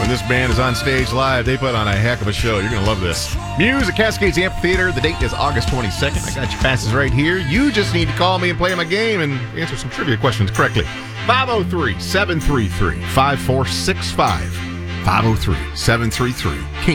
when this band is on stage live. They put on a heck of a show. You're going to love this. Muse at Cascades Amphitheater. The date is August 22nd. I got your passes right here. You just need to call me and play my game and answer some trivia questions correctly. 503-733-5465. 503-733-KING.